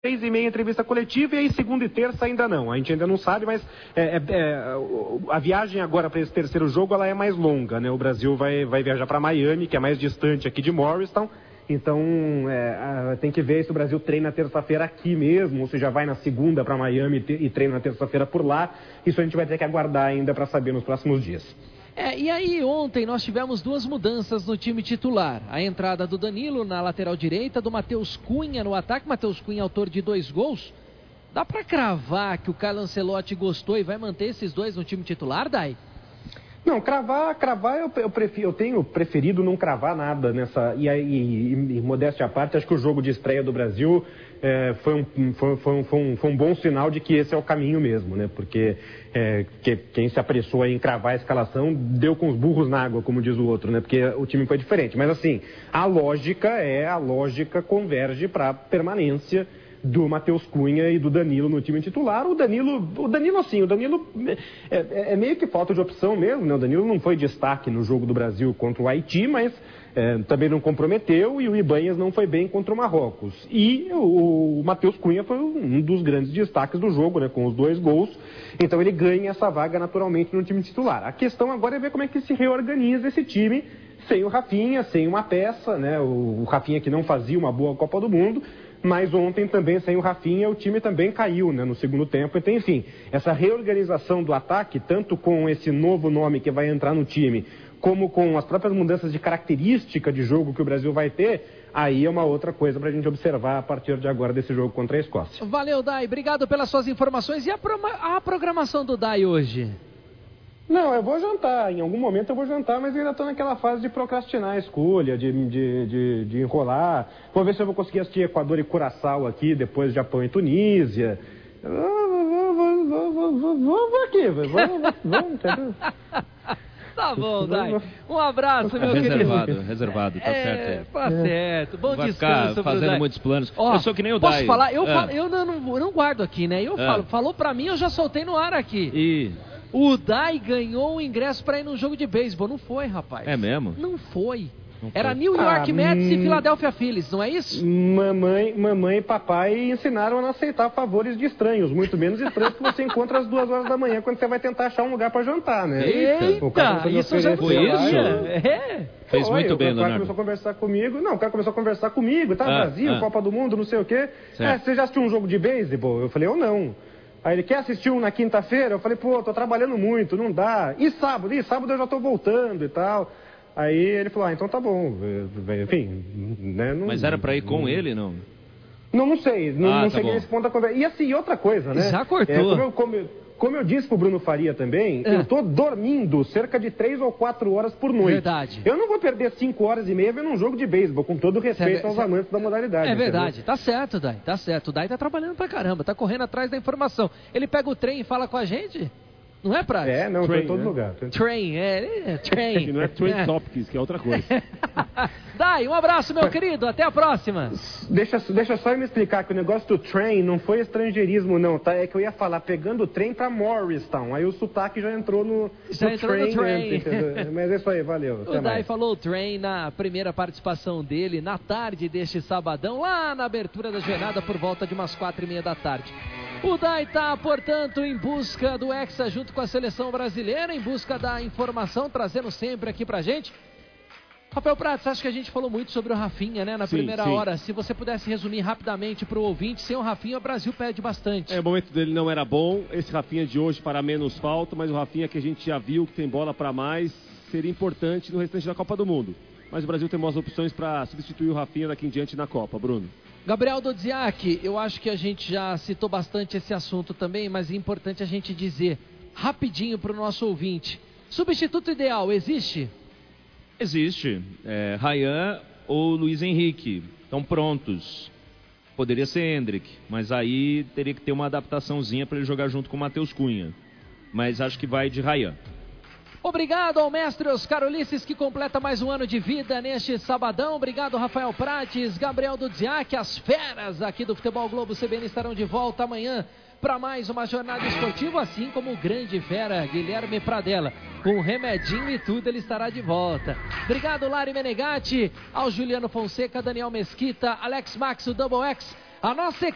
6h30 entrevista coletiva e aí segunda e terça ainda não. A gente ainda não sabe, mas a viagem agora para esse terceiro jogo ela é mais longa, né? O Brasil vai viajar para Miami, que é mais distante aqui de Morristown. Então tem que ver se o Brasil treina terça-feira aqui mesmo, ou se já vai na segunda para Miami e treina na terça-feira por lá. Isso a gente vai ter que aguardar ainda para saber nos próximos dias. E aí ontem nós tivemos 2 mudanças no time titular. A entrada do Danilo na lateral direita, do Matheus Cunha no ataque. Matheus Cunha, autor de 2 gols. Dá pra cravar que o Carlo Ancelotti gostou e vai manter esses 2 no time titular, Dai? Não, cravar eu tenho preferido não cravar nada nessa. E modéstia à parte, acho que o jogo de estreia do Brasil foi um bom sinal de que esse é o caminho mesmo, né? Porque quem se apressou em cravar a escalação deu com os burros na água, como diz o outro, né? Porque o time foi diferente. Mas assim, a lógica converge para a permanência do Matheus Cunha e do Danilo no time titular. O Danilo é meio que falta de opção mesmo, né? O Danilo não foi destaque no jogo do Brasil contra o Haiti, mas também não comprometeu, e o Ibanhas não foi bem contra o Marrocos. E o Matheus Cunha foi um dos grandes destaques do jogo, né? Com os 2 gols. Então ele ganha essa vaga naturalmente no time titular. A questão agora é ver como é que se reorganiza esse time sem o Rafinha, sem uma peça, né? O Rafinha que não fazia uma boa Copa do Mundo. Mas ontem também, sem o Rafinha, o time também caiu, né, no segundo tempo. Então, enfim, essa reorganização do ataque, tanto com esse novo nome que vai entrar no time, como com as próprias mudanças de característica de jogo que o Brasil vai ter, aí é uma outra coisa para a gente observar a partir de agora desse jogo contra a Escócia. Valeu, Dai. Obrigado pelas suas informações. E a programação do Dai hoje? Não, eu vou jantar. Em algum momento eu vou jantar, mas eu ainda estou naquela fase de procrastinar a escolha, de enrolar. Vou ver se eu vou conseguir assistir Equador e Curaçao aqui, depois Japão e Tunísia. Vamos aqui, vamos, entendeu? Tá bom, Dai. Um abraço, meu querido. Reservado, tá certo. Tá certo. Bom vai descanso, ficar fazendo Dai. muitos planos. Eu sou que nem o Dai. Dai. Posso falar? Eu não guardo aqui, né? Falou pra mim, eu já soltei no ar aqui. O Dai ganhou o ingresso pra ir num jogo de beisebol. Não foi, rapaz. É mesmo? Não foi. Era New York Mets e Philadelphia Phillies, não é isso? Mamãe e papai ensinaram a não aceitar favores de estranhos, muito menos estranhos que você encontra às 2 horas da manhã, quando você vai tentar achar um lugar pra jantar, né? Eita, isso já foi isso? Fez muito bem, Leonardo. O cara começou a conversar comigo. Não, o cara começou a conversar comigo. Brasil, Copa do Mundo, não sei o quê. Você já assistiu um jogo de beisebol? Eu falei, eu não. Aí ele, quer assistir um na quinta-feira? Eu falei, tô trabalhando muito, não dá. E sábado? Sábado eu já tô voltando e tal. Aí ele falou, então tá bom. Enfim, né? Mas era pra ir com ele, não? Não sei. Não cheguei bom. nesse ponto da conversa. E assim, outra coisa, né? Já cortou. Como eu disse pro Bruno Faria também, eu tô dormindo cerca de 3 ou 4 horas por noite. Verdade. Eu não vou perder 5 horas e meia vendo um jogo de beisebol, com todo respeito aos amantes da modalidade. É verdade. Tá certo, Dai. Tá certo. O Dai tá trabalhando pra caramba, tá correndo atrás da informação. Ele pega o trem e fala com a gente? Não é, Prats? Não, train, tô em todo lugar. Train, train. Não é Train Topics, que é outra coisa. Dai, um abraço, meu querido. Até a próxima. Deixa só eu me explicar que o negócio do train não foi estrangeirismo, não, tá? É que eu ia falar pegando o trem pra Morristown. Aí o sotaque já entrou no train. Mas é isso aí, valeu. O Dai falou o train na primeira participação dele, na tarde deste sabadão, lá na abertura da jornada, por volta de umas 4h30 da tarde. O Dai está, portanto, em busca do Hexa junto com a seleção brasileira, em busca da informação, trazendo sempre aqui pra gente. Rafael Prats, acho que a gente falou muito sobre o Rafinha, né, na primeira hora. Se você pudesse resumir rapidamente pro ouvinte, sem o Rafinha, o Brasil perde bastante. O momento dele não era bom, esse Rafinha de hoje para menos falta, mas o Rafinha que a gente já viu que tem bola para mais, seria importante no restante da Copa do Mundo. Mas o Brasil tem boas opções para substituir o Rafinha daqui em diante na Copa, Bruno. Gabriel Dodziak, eu acho que a gente já citou bastante esse assunto também, mas é importante a gente dizer rapidinho para o nosso ouvinte. Substituto ideal, existe? Existe. Ryan ou Luiz Henrique estão prontos. Poderia ser Endrick, mas aí teria que ter uma adaptaçãozinha para ele jogar junto com o Matheus Cunha. Mas acho que vai de Ryan. Obrigado ao mestre Oscar Ulisses, que completa mais um ano de vida neste sabadão. Obrigado, Rafael Prates, Gabriel Dudziak, as feras aqui do Futebol Globo CBN estarão de volta amanhã para mais uma jornada esportiva, assim como o grande fera Guilherme Pradella. Com remedinho e tudo, ele estará de volta. Obrigado, Lari Menegatti, ao Juliano Fonseca, Daniel Mesquita, Alex Max, o Double X, a nossa equipe.